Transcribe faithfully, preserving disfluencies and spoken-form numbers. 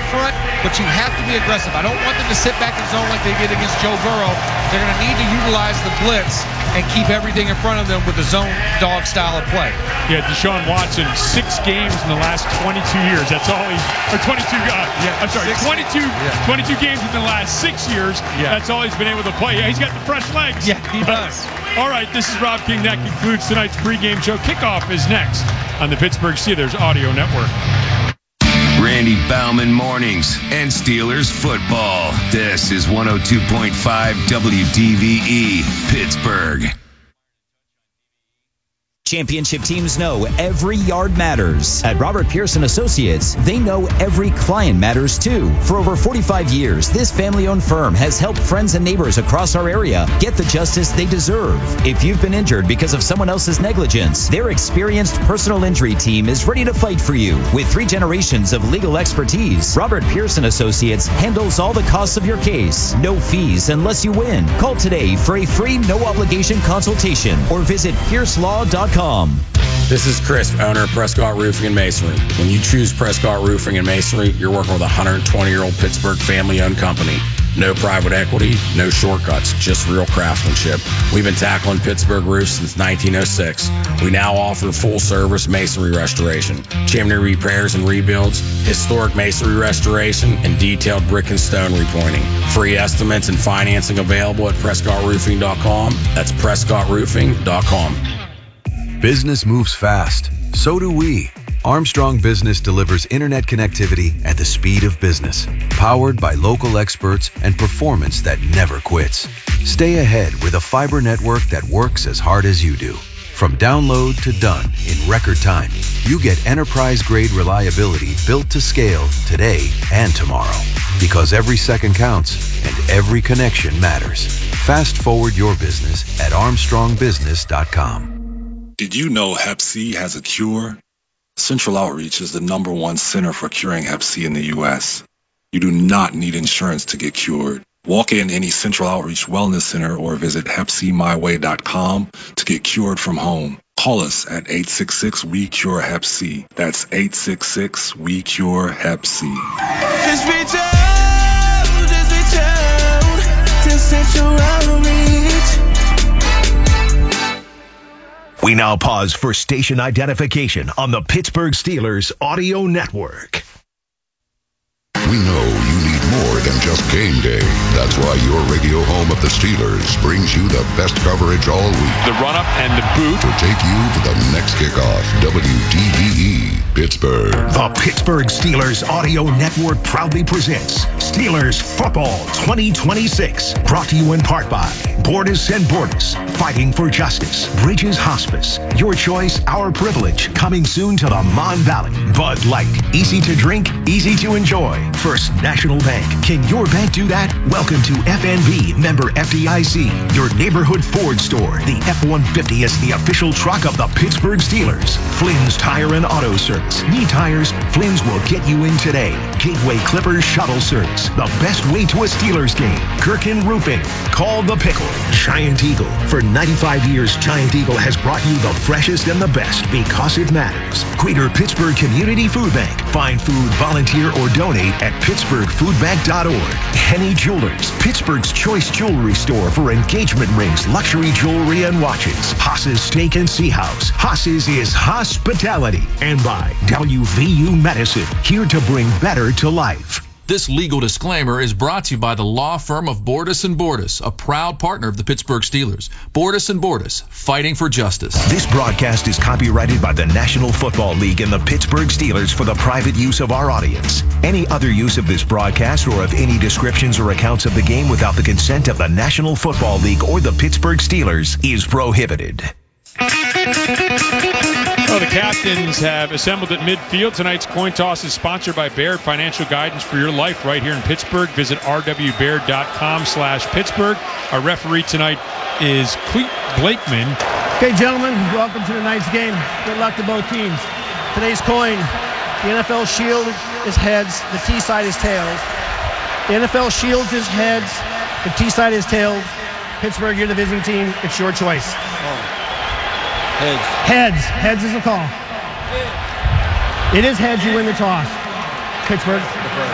front, but you have to be aggressive. I don't want them to sit back in zone like they did against Joe Burrow. They're going to need to utilize the blitz and keep everything in front of them with the zone dog style of play. Yeah, Deshaun Watson, six games in the last twenty-two years. That's all he's, or twenty-two, uh, yeah, I'm sorry, twenty-two, yeah. twenty-two games in the last six years. Yeah. That's all he's been able to play. Yeah, he's got the fresh legs. Yeah, he does. Uh, all right, this is Rob King. That concludes tonight's pregame show. Kickoff is next on the Pittsburgh Steelers Audio Network. Randy Baumann Mornings and Steelers football. This is one oh two point five W D V E, Pittsburgh. Championship teams know every yard matters. At Robert Pearson Associates, they know every client matters too. For over forty-five years, this family-owned firm has helped friends and neighbors across our area get the justice they deserve. If you've been injured because of someone else's negligence, their experienced personal injury team is ready to fight for you. With three generations of legal expertise, Robert Pearson Associates handles all the costs of your case. No fees unless you win. Call today for a free no-obligation consultation or visit pierce law dot com. This is Chris, owner of Prescott Roofing and Masonry. When you choose Prescott Roofing and Masonry, you're working with a one hundred twenty-year-old Pittsburgh family-owned company. No private equity, no shortcuts, just real craftsmanship. We've been tackling Pittsburgh roofs since nineteen oh six. We now offer full-service masonry restoration, chimney repairs and rebuilds, historic masonry restoration, and detailed brick and stone repointing. Free estimates and financing available at prescott roofing dot com. That's prescott roofing dot com. Business moves fast. So do we. Armstrong Business delivers internet connectivity at the speed of business, powered by local experts and performance that never quits. Stay ahead with a fiber network that works as hard as you do. From download to done in record time, you get enterprise-grade reliability built to scale today and tomorrow. Because every second counts and every connection matters. Fast forward your business at armstrong business dot com. Did you know Hep C has a cure? Central Outreach is the number one center for curing Hep C in the U S. You do not need insurance to get cured. Walk in any Central Outreach Wellness Center or visit hep c my way dot com to get cured from home. Call us at eight six six, we cure hep C. That's eight six six, we cure hep C. Just reach out, just reach out to Central Outreach. We now pause for station identification on the Pittsburgh Steelers Audio Network. We know you need more than just game day. That's why your radio home of the Steelers brings you the best coverage all week. The run-up and the boot. To take you to the next kickoff, W D V E, Pittsburgh. The Pittsburgh Steelers Audio Network proudly presents Steelers Football twenty twenty-six. Brought to you in part by Bordas and Bordas, fighting for justice. Bridges Hospice, your choice, our privilege. Coming soon to the Mon Valley. Bud Light, easy to drink, easy to enjoy. First National Bank. Can your bank do that? Welcome to F N B, member F D I C, your neighborhood Ford store. The F one fifty is the official truck of the Pittsburgh Steelers. Flynn's Tire and Auto Service. Need tires? Flynn's will get you in today. Gateway Clippers Shuttle Service. The best way to a Steelers game. Gherkin Roofing. Call the Pickle. Giant Eagle. For ninety-five years, Giant Eagle has brought you the freshest and the best because it matters. Greater Pittsburgh Community Food Bank. Find food, volunteer, or donate at pittsburgh food bank dot org. Henny Jewelers, Pittsburgh's choice jewelry store for engagement rings, luxury jewelry, and watches. Haas's Steak and Sea House. Haas's is hospitality. And by W V U Medicine, here to bring better to life. This legal disclaimer is brought to you by the law firm of Bordas and Bordas, a proud partner of the Pittsburgh Steelers. Bordas and Bordas, fighting for justice. This broadcast is copyrighted by the National Football League and the Pittsburgh Steelers for the private use of our audience. Any other use of this broadcast or of any descriptions or accounts of the game without the consent of the National Football League or the Pittsburgh Steelers is prohibited. Well, the captains have assembled at midfield. Tonight's coin toss is sponsored by Baird Financial Guidance for your life right here in Pittsburgh. Visit r w baird dot com slash Pittsburgh. Our referee tonight is Cleet Blakeman. Okay, gentlemen, welcome to tonight's game. Good luck to both teams. Today's coin, the N F L Shield is heads, the T side is tails. The N F L Shield is heads, the T side is tails. Pittsburgh, you're the visiting team. It's your choice. Oh. Heads. Heads. Heads is the call. It is heads. You win the toss. Pittsburgh.